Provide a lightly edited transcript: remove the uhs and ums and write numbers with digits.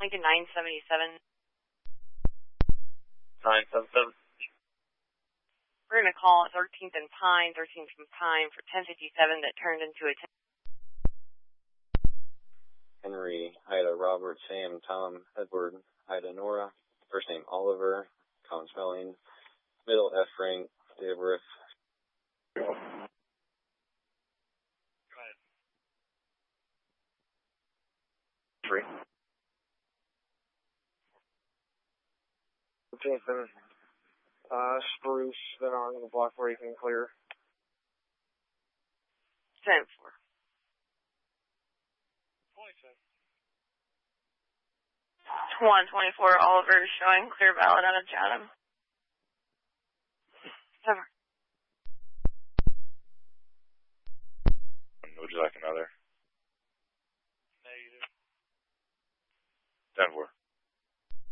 Lincoln 977. 977. We're going to call at 13th and Pine, 13th and Pine for 1057 that turned into a 10. Henry, Ida, Robert, Sam, Tom, Edward, Ida, Nora. First name Oliver, common spelling. Middle F. Frank, date of birth. Go ahead. 3. 15th and Spruce, then on the block where you can clear. 10-4. 124, Oliver is showing clear valid out of Chatham. 7. Would you like another? Negative. 10-4.